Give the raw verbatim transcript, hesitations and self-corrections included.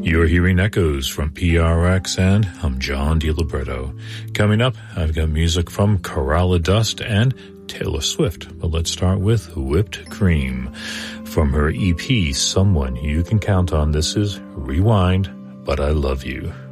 You're hearing echoes from P R X, and I'm John DiLibretto. Coming up, I've got music from Coralla Dust and Taylor Swift, but let's start with Whipped Cream. From her E P, Someone You Can Count On, this is Rewind, But I Love You.